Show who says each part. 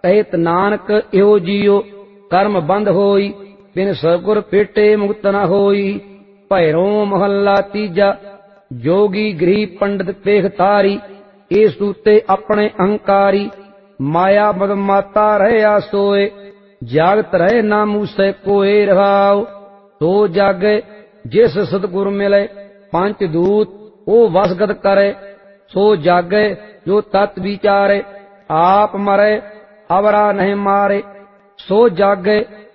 Speaker 1: ਕਹਿਤ ਨਾਨਕ ਇਉ ਜੀਉ ਕਰਮ ਬੰਦ ਹੋਈ, ਬਿਨ ਸਤਿਗੁਰ ਭੇਟੇ ਮੁਕਤ ਨ ਹੋਈ। ਭੈਰੋਂ ਮਹੱਲਾ ਤੀਜਾ। ਜੋਗੀ ਗ੍ਰਹੀ ਪੰਡਿਤ ਪੇਖ ਤਾਰੀ, ਇਹ ਸੂਤੇ ਆਪਣੇ ਅਹੰਕਾਰੀ। ਮਾਇਆ ਮਦ ਮਾਤਾ ਰਹਿਆ ਸੋਏ, ਜਾਗਤ ਰਹੇ ਨਾ ਮੂਸੈ ਕੋਏ। ਰਹਾਉ ਸੋ ਜਾਗੇ ਜਿਸ ਸਤਿਗੁਰ ਮਿਲੇ, ਪੰਚ ਦੂਤ ਉਹ ਵਸਗਤ ਕਰੇ। ਸੋ ਜਾਗੇ ਜੋ ਤਤ ਵਿਚਾਰੇ, ਆਪ ਮਰੇ ਅਵਰਾ ਨਹੀਂ ਮਾਰੇ। ਸੋ ਜਾਗੇ